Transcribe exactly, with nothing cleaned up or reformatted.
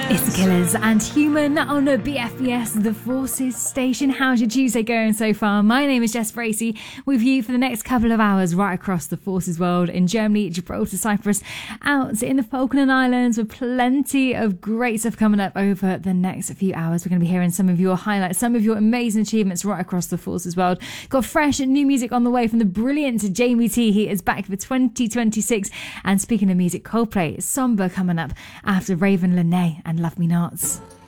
It's the Killers and Human on a B F B S, the Forces station. How's your Tuesday going so far? My name is Jess Bracey, with you for the next couple of hours right across the Forces world in Germany, Gibraltar, Cyprus, out in the Falkland Islands, with plenty of great stuff coming up over the next few hours. We're going to be hearing some of your highlights, some of your amazing achievements right across the Forces world. Got fresh new music on the way from the brilliant Jamie T. He is back for twenty twenty-six. And speaking of music, Coldplay, Somber coming up after Raven Lene and Love Me Not.